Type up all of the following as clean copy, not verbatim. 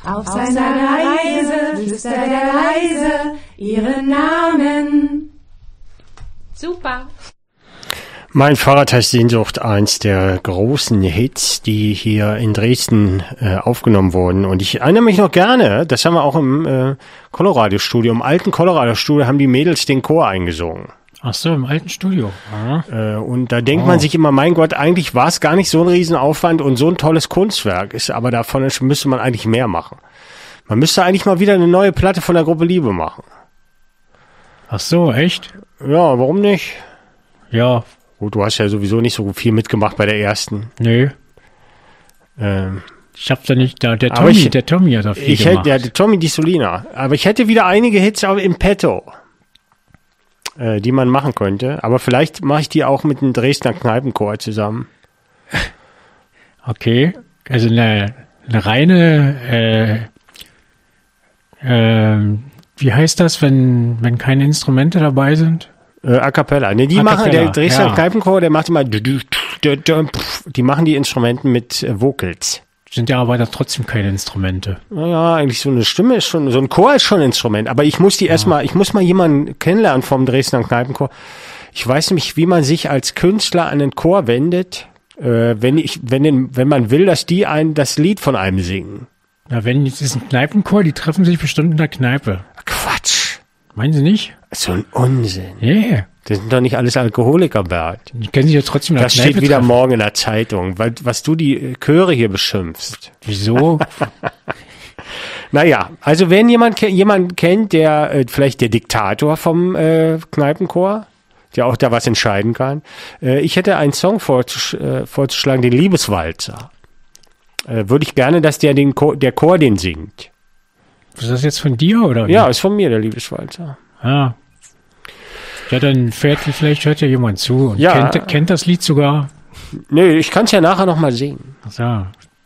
Auf seiner Reise flüstert er leise ihren Namen. Super. Mein Fahrrad heißt Sehnsucht, eins der großen Hits, die hier in Dresden aufgenommen wurden. Und ich erinnere mich noch gerne, das haben wir auch im Colorado-Studio, im alten Colorado-Studio haben die Mädels den Chor eingesungen. Ach so, im alten Studio. Und da denkt man sich immer, mein Gott, eigentlich war es gar nicht so ein Riesenaufwand und so ein tolles Kunstwerk ist, aber davon müsste man eigentlich mehr machen. Man müsste eigentlich mal wieder eine neue Platte von der Gruppe Liebe machen. Ach so, echt? Ja, warum nicht? Ja. Gut, du hast ja sowieso nicht so viel mitgemacht bei der ersten. Nö. Ich hab da nicht, der Tommy hat da viel gemacht. Der Tommy Di Solina. Aber ich hätte wieder einige Hits im Petto, die man machen könnte. Aber vielleicht mache ich die auch mit dem Dresdner Kneipenchor zusammen. Okay. Also eine reine, wie heißt das, wenn keine Instrumente dabei sind? A cappella. Ne, der Dresdner Kneipenchor, der macht immer, die machen die Instrumenten mit Vocals. Sind ja aber da trotzdem keine Instrumente. Naja, eigentlich so eine Stimme ist schon, so ein Chor ist schon ein Instrument, aber ich muss mal jemanden kennenlernen vom Dresdner Kneipenchor. Ich weiß nämlich, wie man sich als Künstler an den Chor wendet, wenn man will, dass die das Lied von einem singen. Ja, es ist ein Kneipenchor, die treffen sich bestimmt in der Kneipe. Quatsch. Meinen Sie nicht? So ein Unsinn. Yeah. Das sind doch nicht alles Alkoholiker, Bert. Die können sich ja trotzdem in der Kneipe Das steht wieder treffen. morgen in der Zeitung, weil was du die Chöre hier beschimpfst. Wieso? Naja, also wenn jemand kennt, der vielleicht der Diktator vom Kneipenchor, der auch da was entscheiden kann. Ich hätte einen Song vorzuschlagen, den Liebeswalzer. Würde ich gerne, dass der Chor den singt. Ist das jetzt von dir, oder? Ja, ist von mir, der Liebeswalzer. Ah. Ja, dann vielleicht hört ja jemand zu und kennt das Lied sogar. Nö, ich kann es ja nachher nochmal singen. Ach so.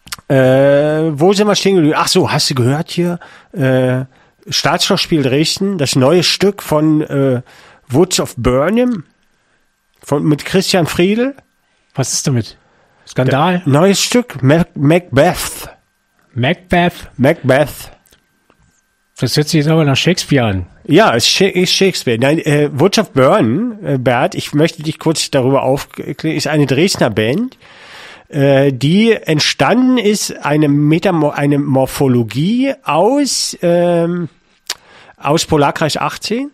Wo sind wir stehen geblieben? Ach so, hast du gehört hier? Staatsschauspiel Dresden, das neue Stück von Woods of Burnham mit Christian Friedel. Was ist damit? Skandal? Neues Stück, Macbeth. Macbeth. Das hört sich jetzt aber nach Shakespeare an. Ja, ist Shakespeare. Nein, Woods of Burnham, Bert, ich möchte dich kurz darüber aufklären, ist eine Dresdner Band, die entstanden ist, eine Morphologie aus Polarkreis 18.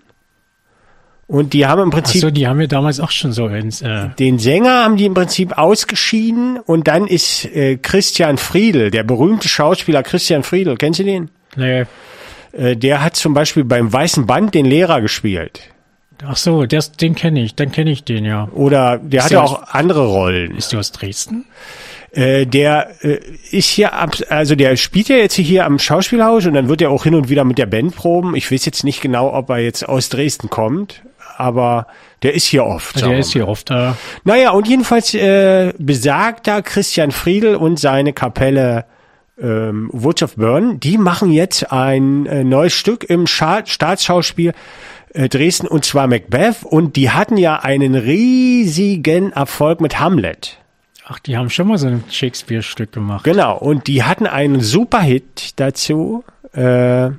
Und die haben im Prinzip... Ach so, die haben wir damals auch schon so den Sänger haben die im Prinzip ausgeschieden und dann ist Christian Friedel, der berühmte Schauspieler Christian Friedel, kennst du den? Nee. Der hat zum Beispiel beim Weißen Band den Lehrer gespielt. Ach so, den kenne ich, den, ja. Oder der hatte auch andere Rollen. Ist der aus Dresden? Der ist hier, also der spielt ja jetzt hier am Schauspielhaus und dann wird er auch hin und wieder mit der Band proben. Ich weiß jetzt nicht genau, ob er jetzt aus Dresden kommt, aber der ist hier oft. Der ist hier oft da. Naja, und jedenfalls besagter Christian Friedel und seine Kapelle Woods of Burnham, die machen jetzt ein neues Stück im Staatsschauspiel Dresden, und zwar Macbeth, und die hatten ja einen riesigen Erfolg mit Hamlet. Ach, die haben schon mal so ein Shakespeare-Stück gemacht. Genau, und die hatten einen Superhit dazu, Carl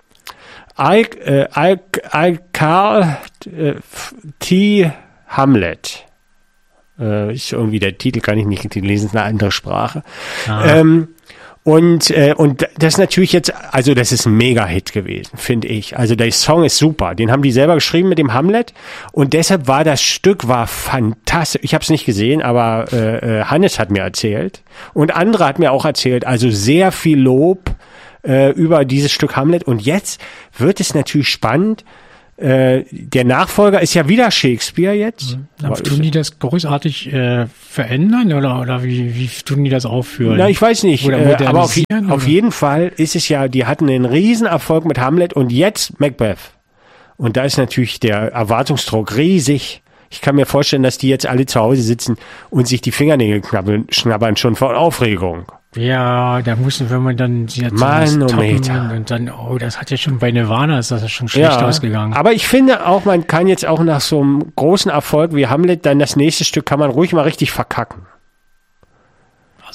T. Hamlet. Ist irgendwie der Titel, kann ich nicht lesen, ist eine andere Sprache. Und das ist natürlich jetzt, also das ist ein Mega-Hit gewesen, finde ich. Also der Song ist super, den haben die selber geschrieben mit dem Hamlet und deshalb war das Stück fantastisch. Ich habe es nicht gesehen, aber Hannes hat mir erzählt und andere hat mir auch erzählt, also sehr viel Lob über dieses Stück Hamlet, und jetzt wird es natürlich spannend. Der Nachfolger ist ja wieder Shakespeare jetzt. Aber tun die das großartig verändern oder wie tun die das aufführen? Na, ich weiß nicht. Aber auf jeden Fall ist es ja, die hatten einen riesen Erfolg mit Hamlet und jetzt Macbeth. Und da ist natürlich der Erwartungsdruck riesig. Ich kann mir vorstellen, dass die jetzt alle zu Hause sitzen und sich die Fingernägel schnabbern schon vor Aufregung. Ja, da müssen, wenn man dann Manometer. Und dann, das hat ja schon bei Nirvana, ist das schon schlecht ausgegangen. Aber ich finde auch, man kann jetzt auch nach so einem großen Erfolg wie Hamlet, dann das nächste Stück kann man ruhig mal richtig verkacken.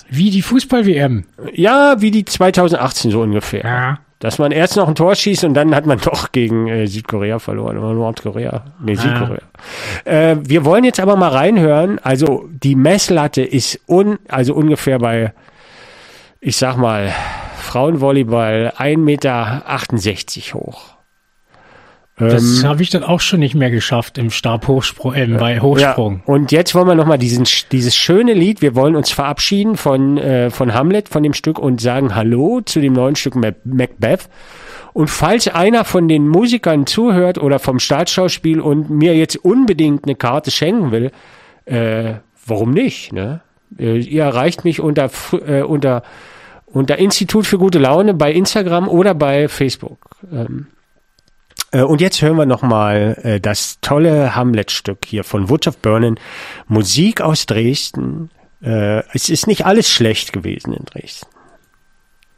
Wie die Fußball-WM. Ja, wie die 2018 so ungefähr. Ja. Dass man erst noch ein Tor schießt und dann hat man doch gegen Südkorea verloren oder Nordkorea. Nee, Südkorea. Wir wollen jetzt aber mal reinhören. Also die Messlatte ist ungefähr bei, ich sag mal, Frauenvolleyball 1,68 Meter hoch. Das habe ich dann auch schon nicht mehr geschafft im Stabhochsprung, bei Hochsprung. Ja, und jetzt wollen wir nochmal dieses schöne Lied, wir wollen uns verabschieden von Hamlet, von dem Stück und sagen Hallo zu dem neuen Stück Macbeth. Und falls einer von den Musikern zuhört oder vom Staatsschauspiel und mir jetzt unbedingt eine Karte schenken will, warum nicht, ne? Ihr erreicht mich unter Institut für gute Laune bei Instagram oder bei Facebook. Und jetzt hören wir nochmal das tolle Hamlet-Stück hier von Woods of Burnen. Musik aus Dresden. Es ist nicht alles schlecht gewesen in Dresden.